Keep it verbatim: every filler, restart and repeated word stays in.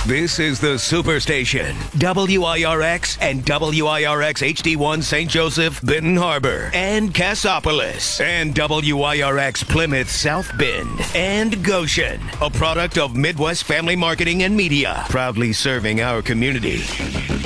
This is the Superstation, W I R X and W I R X H D one Saint Joseph, Benton Harbor, and Cassopolis, and W I R X Plymouth South Bend, and Goshen, a product of Midwest Family Marketing and Media, proudly serving our community.